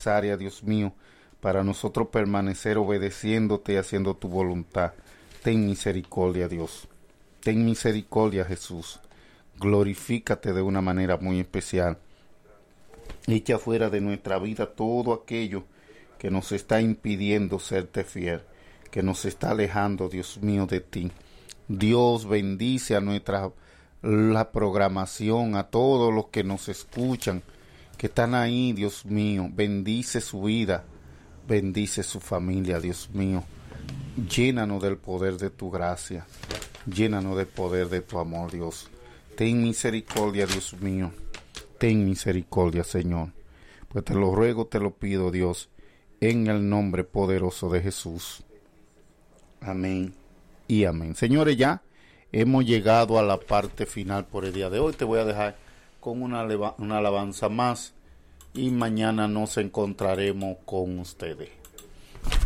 necesaria, Dios mío, para nosotros permanecer obedeciéndote y haciendo tu voluntad. Ten misericordia, Dios. Ten misericordia, Jesús. Glorifícate de una manera muy especial. Echa fuera de nuestra vida todo aquello que nos está impidiendo serte fiel, que nos está alejando, Dios mío, de ti. Dios, bendice a la programación, a todos los que nos escuchan, que están ahí, Dios mío. Bendice su vida, bendice su familia, Dios mío. Llénanos del poder de tu gracia, llénanos del poder de tu amor, Dios. Ten misericordia, Dios mío. Ten misericordia, Señor. Pues te lo ruego, te lo pido, Dios, en el nombre poderoso de Jesús. Amén y amén. Señores, ya hemos llegado a la parte final por el día de hoy. Te voy a dejar con una alabanza más y mañana nos encontraremos con ustedes.